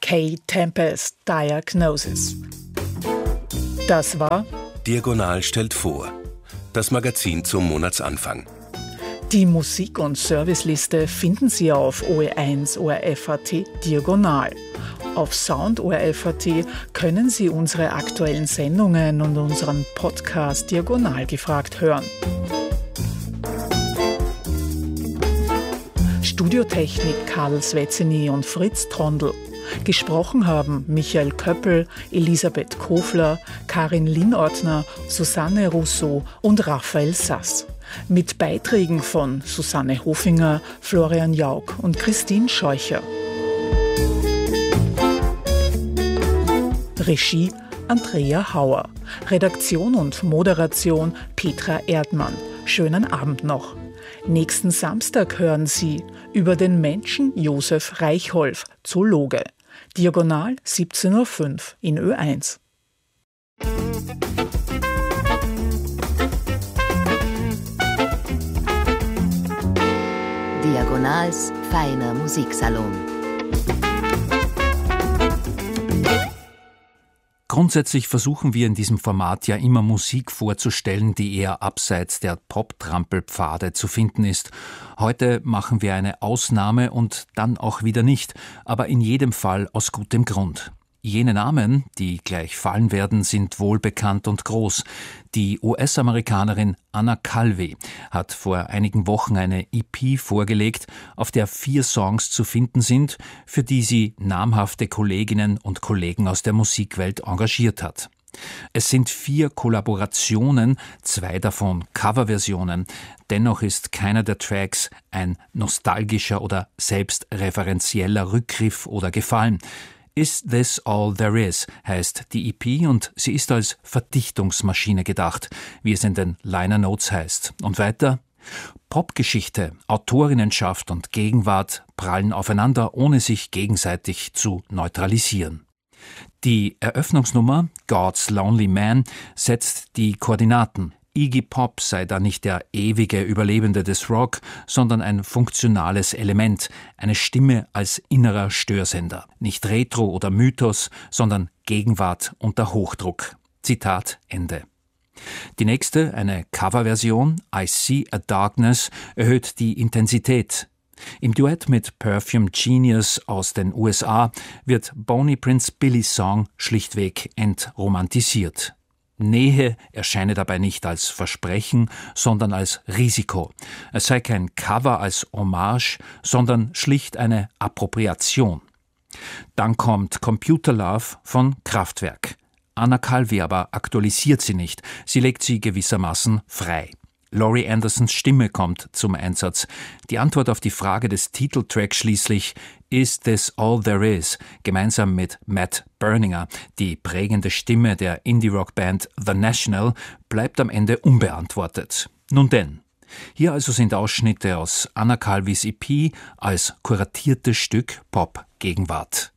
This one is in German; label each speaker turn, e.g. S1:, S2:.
S1: K-Tempest Diagnosis. Das war
S2: Diagonal stellt vor, das Magazin zum Monatsanfang.
S1: die Musik- und Serviceliste finden Sie auf OE1 ORF.at Diagonal. Auf Sound ORF.at können Sie unsere aktuellen Sendungen und unseren Podcast Diagonal gefragt hören. Studiotechnik Karl Svezzini und Fritz Trondl. Gesprochen haben Michael Köppel, Elisabeth Kofler, Karin Linnortner, Susanne Rousseau und Raphael Sass. Mit Beiträgen von Susanne Hofinger, Florian Jauch und Christine Scheucher. Regie Andrea Hauer. Redaktion und Moderation Petra Erdmann. Schönen Abend noch. Nächsten Samstag hören Sie über den Menschen Josef Reichholf, Zoologe. Diagonal 17.05 Uhr in Ö1.
S3: Diagonals feiner Musiksalon.
S4: Grundsätzlich versuchen wir in diesem Format ja immer Musik vorzustellen, die eher abseits der Pop-Trampelpfade zu finden ist. Heute machen wir eine Ausnahme und dann auch wieder nicht, aber in jedem Fall aus gutem Grund. Jene Namen, die gleich fallen werden, sind wohlbekannt und groß. Die US-Amerikanerin Anna Calvi hat vor einigen Wochen eine EP vorgelegt, auf der 4 Songs zu finden sind, für die sie namhafte Kolleginnen und Kollegen aus der Musikwelt engagiert hat. Es sind 4 Kollaborationen, 2 davon Coverversionen. Dennoch ist keiner der Tracks ein nostalgischer oder selbstreferenzieller Rückgriff oder Gefallen. Is This All There Is heißt die EP und sie ist als Verdichtungsmaschine gedacht, wie es in den Liner Notes heißt. Und weiter: Popgeschichte, Autorinnenschaft und Gegenwart prallen aufeinander, ohne sich gegenseitig zu neutralisieren. Die Eröffnungsnummer God's Lonely Man setzt die Koordinaten. Iggy Pop sei da nicht der ewige Überlebende des Rock, sondern ein funktionales Element, eine Stimme als innerer Störsender. Nicht Retro oder Mythos, sondern Gegenwart unter Hochdruck. Zitat Ende. Die nächste, eine Coverversion, I See a Darkness, erhöht die Intensität. Im Duett mit Perfume Genius aus den USA wird Bonnie Prince Billys Song schlichtweg entromantisiert. Nähe erscheine dabei nicht als Versprechen, sondern als Risiko. Es sei kein Cover als Hommage, sondern schlicht eine Appropriation. Dann kommt Computer Love von Kraftwerk. Anna Calvi aber aktualisiert sie nicht, sie legt sie gewissermaßen frei. Laurie Andersons Stimme kommt zum Einsatz. Die Antwort auf die Frage des Titeltracks schließlich Is This All There Is, gemeinsam mit Matt Berninger, die prägende Stimme der Indie-Rock-Band The National, bleibt am Ende unbeantwortet. Nun denn, hier also sind Ausschnitte aus Anna Calvis EP als kuratiertes Stück Pop-Gegenwart.